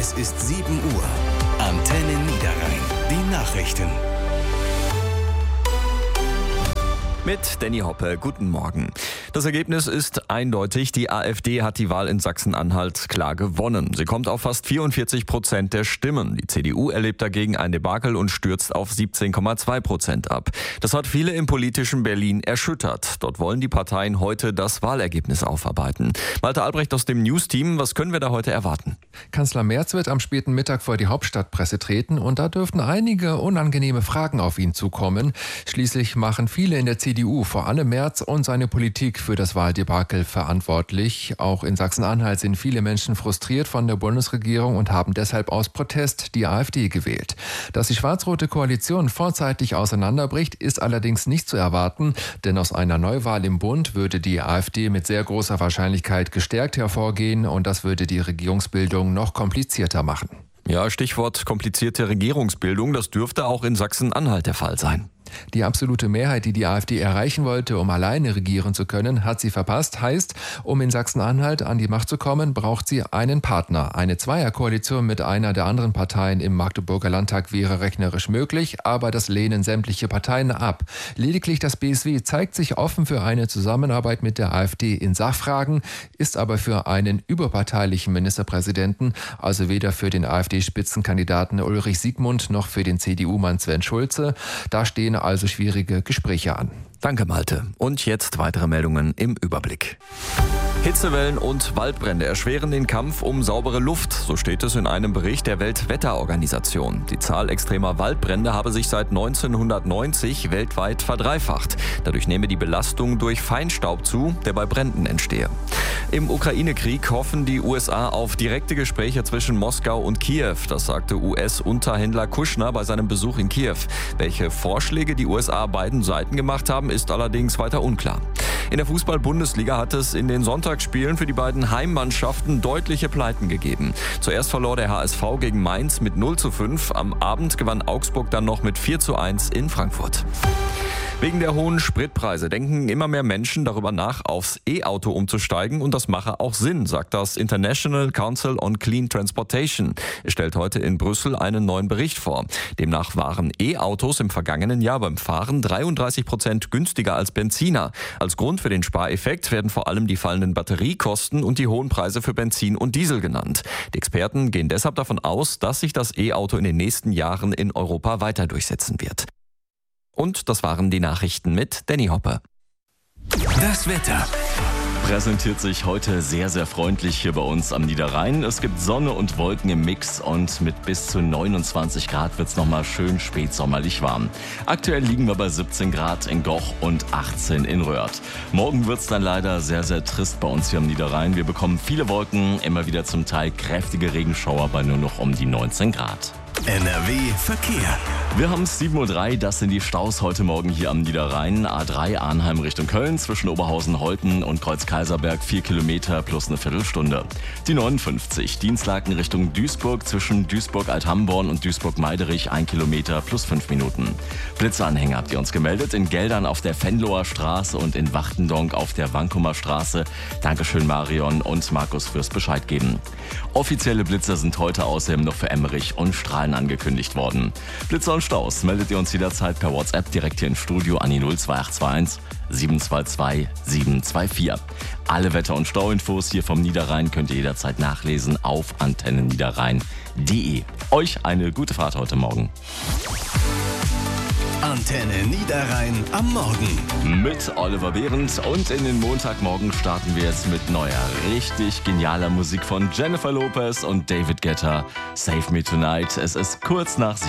Es ist 7 Uhr. Antenne Niederrhein. Die Nachrichten. Mit Danny Hoppe, guten Morgen. Das Ergebnis ist eindeutig. Die AfD hat die Wahl in Sachsen-Anhalt klar gewonnen. Sie kommt auf fast 44% der Stimmen. Die CDU erlebt dagegen ein Debakel und stürzt auf 17,2% ab. Das hat viele im politischen Berlin erschüttert. Dort wollen die Parteien heute das Wahlergebnis aufarbeiten. Malte Albrecht aus dem News-Team, was können wir da heute erwarten? Kanzler Merz wird am späten Mittag vor die Hauptstadtpresse treten und da dürften einige unangenehme Fragen auf ihn zukommen. Schließlich machen viele in der CDU, vor allem Merz und seine Politik, für das Wahldebakel verantwortlich. Auch in Sachsen-Anhalt sind viele Menschen frustriert von der Bundesregierung und haben deshalb aus Protest die AfD gewählt. Dass die schwarz-rote Koalition vorzeitig auseinanderbricht, ist allerdings nicht zu erwarten, denn aus einer Neuwahl im Bund würde die AfD mit sehr großer Wahrscheinlichkeit gestärkt hervorgehen und das würde die Regierungsbildung noch komplizierter machen. Ja, Stichwort komplizierte Regierungsbildung, das dürfte auch in Sachsen-Anhalt der Fall sein. Die absolute Mehrheit, die die AfD erreichen wollte, um alleine regieren zu können, hat sie verpasst. Heißt, um in Sachsen-Anhalt an die Macht zu kommen, braucht sie einen Partner. Eine Zweierkoalition mit einer der anderen Parteien im Magdeburger Landtag wäre rechnerisch möglich, aber das lehnen sämtliche Parteien ab. Lediglich das BSW zeigt sich offen für eine Zusammenarbeit mit der AfD in Sachfragen, ist aber für einen überparteilichen Ministerpräsidenten, also weder für den AfD-Spitzenkandidaten Ulrich Siegmund noch für den CDU-Mann Sven Schulze. Da stehen also schwierige Gespräche an. Danke, Malte. Und jetzt weitere Meldungen im Überblick. Hitzewellen und Waldbrände erschweren den Kampf um saubere Luft, so steht es in einem Bericht der Weltwetterorganisation. Die Zahl extremer Waldbrände habe sich seit 1990 weltweit verdreifacht. Dadurch nehme die Belastung durch Feinstaub zu, der bei Bränden entstehe. Im Ukraine-Krieg hoffen die USA auf direkte Gespräche zwischen Moskau und Kiew. Das sagte US-Unterhändler Kushner bei seinem Besuch in Kiew. Welche Vorschläge die USA beiden Seiten gemacht haben, ist allerdings weiter unklar. In der Fußball-Bundesliga hat es in den Sonntagsspielen für die beiden Heimmannschaften deutliche Pleiten gegeben. Zuerst verlor der HSV gegen Mainz mit 0:5. Am Abend gewann Augsburg dann noch mit 4:1 in Frankfurt. Wegen der hohen Spritpreise denken immer mehr Menschen darüber nach, aufs E-Auto umzusteigen und das mache auch Sinn, sagt das International Council on Clean Transportation. Es stellt heute in Brüssel einen neuen Bericht vor. Demnach waren E-Autos im vergangenen Jahr beim Fahren 33% günstiger als Benziner. Als Grund für den Spareffekt werden vor allem die fallenden Batteriekosten und die hohen Preise für Benzin und Diesel genannt. Die Experten gehen deshalb davon aus, dass sich das E-Auto in den nächsten Jahren in Europa weiter durchsetzen wird. Und das waren die Nachrichten mit Danny Hoppe. Das Wetter präsentiert sich heute sehr, sehr freundlich hier bei uns am Niederrhein. Es gibt Sonne und Wolken im Mix und mit bis zu 29 Grad wird es nochmal schön spätsommerlich warm. Aktuell liegen wir bei 17 Grad in Goch und 18 in Röhrt. Morgen wird es dann leider sehr, sehr trist bei uns hier am Niederrhein. Wir bekommen viele Wolken, immer wieder zum Teil kräftige Regenschauer bei nur noch um die 19 Grad. NRW Verkehr. Wir haben es 7:03 Uhr, das sind die Staus heute Morgen hier am Niederrhein. A3 Arnheim Richtung Köln zwischen Oberhausen-Holten und Kreuz-Kaiserberg 4 Kilometer plus eine Viertelstunde. Die 59 Dienstlaken Richtung Duisburg zwischen Duisburg-Althamborn und Duisburg-Meiderich 1 Kilometer plus 5 Minuten. Blitzeanhänger habt ihr uns gemeldet in Geldern auf der Venloer Straße und in Wachtendonk auf der Wankumer Straße. Dankeschön Marion und Markus fürs Bescheid geben. Offizielle Blitzer sind heute außerdem noch für Emmerich und Strahlen angekündigt worden. Blitzer und Staus meldet ihr uns jederzeit per WhatsApp direkt hier im Studio an die 02821 722 724. Alle Wetter- und Stauinfos hier vom Niederrhein könnt ihr jederzeit nachlesen auf antenneniederrhein.de. Euch eine gute Fahrt heute Morgen. Antenne Niederrhein am Morgen. Mit Oliver Behrendt und in den Montagmorgen starten wir jetzt mit neuer, richtig genialer Musik von Jennifer Lopez und David Guetta. Save Me Tonight. Es ist kurz nach